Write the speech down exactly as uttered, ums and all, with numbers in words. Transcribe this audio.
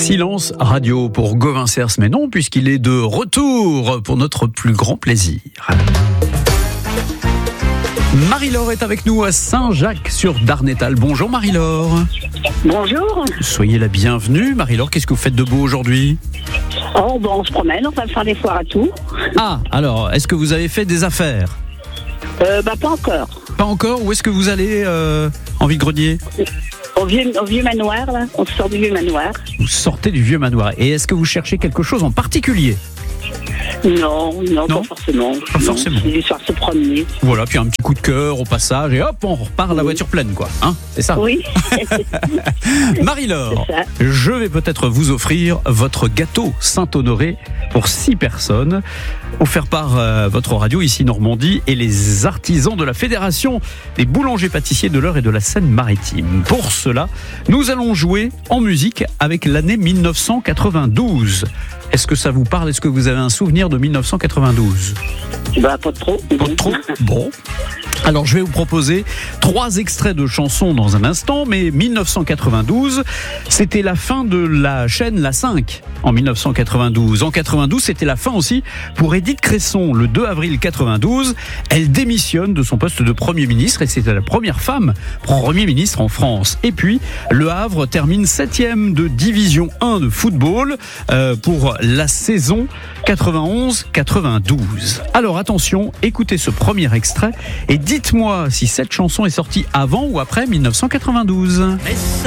Silence radio pour Gauvin Cers, mais non, puisqu'il est de retour pour notre plus grand plaisir. Marie-Laure est avec nous à Saint-Jacques-sur-Darnétal. Bonjour Marie-Laure. Bonjour. Soyez la bienvenue. Marie-Laure, qu'est-ce que vous faites de beau aujourd'hui ? Oh, bon, on se promène, on va faire des foires à tout. Ah, alors, est-ce que vous avez fait des affaires ? Euh, bah, pas encore. Pas encore ? Où est-ce que vous allez euh, en vide-grenier ? Au vieux, au vieux manoir, là. On sort du vieux manoir. Vous sortez du vieux manoir. Et est-ce que vous cherchez quelque chose en particulier ? Non, non, Non, pas forcément. pas forcément. C'est histoire de se promener. Voilà, puis un petit coup de cœur au passage et hop, on repart la voiture pleine, quoi. Hein ? C'est ça ? Oui. Marie-Laure, C'est ça. je vais peut-être vous offrir votre gâteau Saint-Honoré pour six personnes, offert par euh, votre radio ici Normandie et les artisans de la Fédération des boulangers pâtissiers de l'Eure et de la Seine-Maritime. Pour cela, nous allons jouer en musique avec l'année mille neuf cent quatre-vingt-douze. Est-ce que ça vous parle ? Est-ce que vous avez un souvenir de mille neuf cent quatre-vingt-douze ? Bah, pas trop. Pas trop ? Bon. Alors, je vais vous proposer trois extraits de chansons dans un instant, mais mille neuf cent quatre-vingt-douze, c'était la fin de la chaîne La cinq en mille neuf cent quatre-vingt-douze. En quatre-vingt-douze, c'était la fin aussi pour Édith Cresson. Le deux avril quatre-vingt-douze, elle démissionne de son poste de Premier ministre et c'était la première femme Premier ministre en France. Et puis, Le Havre termine septième de Division un de football euh, pour la saison quatre-vingt-onze quatre-vingt-douze. Alors attention, écoutez ce premier extrait et dites-moi si cette chanson est sortie avant ou après mille neuf cent quatre-vingt-douze.